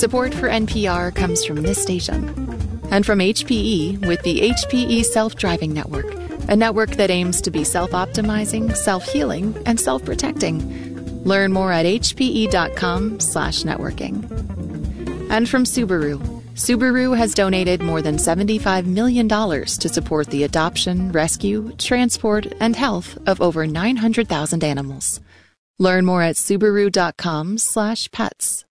Support for NPR comes from this station and from HPE with the HPE Self-Driving Network, a network that aims to be self-optimizing, self-healing, and self-protecting. Learn more at hpe.com/networking. And from Subaru. Subaru has donated more than $75 million to support the adoption, rescue, transport, and health of over 900,000 animals. Learn more at subaru.com/pets.